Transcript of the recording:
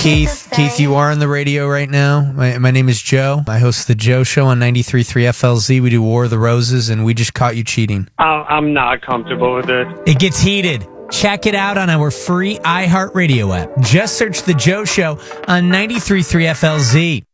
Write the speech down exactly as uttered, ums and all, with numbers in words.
Keith. Keith, you are on the radio right now. My, my name is Joe. I host the Joe Show on ninety-three point three F L Z. We do War of the Roses, and we just caught you cheating. I- I'm not comfortable with it. It gets heated. Check it out on our free iHeartRadio app. Just search the Joe Show on ninety-three point three F L Z.